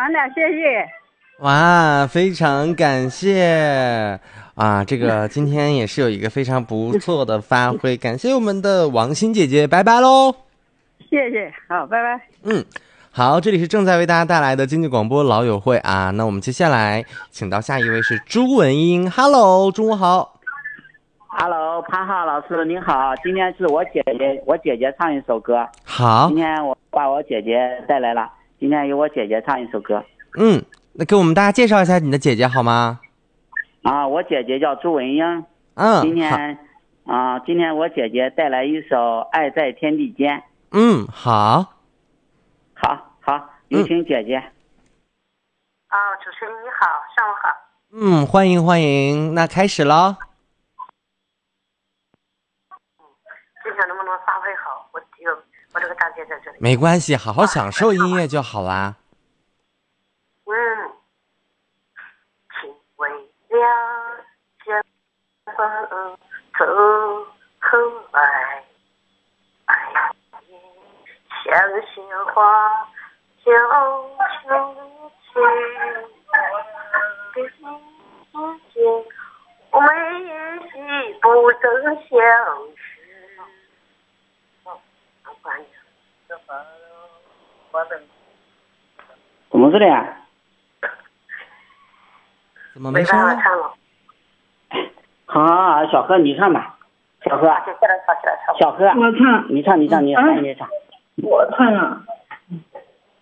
唱的，谢谢。 哇，非常感谢啊！这个今天也是有一个非常不错的发挥，感谢我们的王鑫姐姐，拜拜喽。 谢谢，好，拜拜。 好，这里是正在为大家带来的经济广播老友会啊。那我们接下来请到下一位是朱文英 ，Hello， 中午好。 Hello， 潘浩老师您好，今天是我姐姐唱一首歌。 好， 今天我把我姐姐带来了，今天由我姐姐唱一首歌。 那给我们大家介绍一下你的姐姐好吗？ 我姐姐叫朱文英。今天我姐姐带来一首《爱在天地间》。 好， 有请姐姐。 主持人你好，上午好。 欢迎，那开始了。 就想能不能发挥好，我这个大姐在这里。 没关系，好好享受音乐就好啦。 请为了相逢走后爱，爱也像鲜花悄悄去，别心之间我们也许不曾相识。 怎么是的呀？ 怎么没声了？ 唱了。 好，小何你唱吧。小何， 接下来唱。 小何， 我唱。 你唱。 我唱啊。